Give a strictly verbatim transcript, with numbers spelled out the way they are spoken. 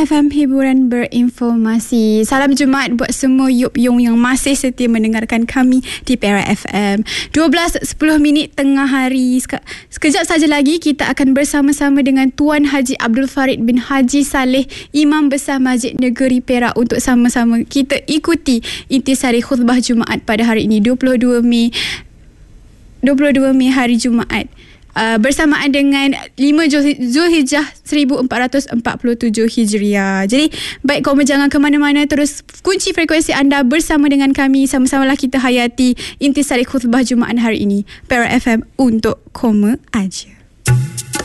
F M, hiburan berinformasi. Salam Jumaat buat semua Yup Yung yang masih setia mendengarkan kami di Perak F M. dua belas sepuluh minit tengah hari. Sekejap saja lagi kita akan bersama-sama dengan Tuan Haji Abdul Farid bin Haji Saleh, Imam Besar Masjid Negeri Perak, untuk sama-sama kita ikuti intisari khutbah Jumaat pada hari ini dua puluh dua Mei hari Jumaat. Uh, bersamaan dengan lima Zulhijjah seribu empat ratus empat puluh tujuh Hijriah. Jadi baik koma jangan ke mana-mana, terus kunci frekuensi anda bersama dengan kami. Sama-samalah kita hayati intisari khutbah Jumaat hari ini. Perak F M untuk koma aja.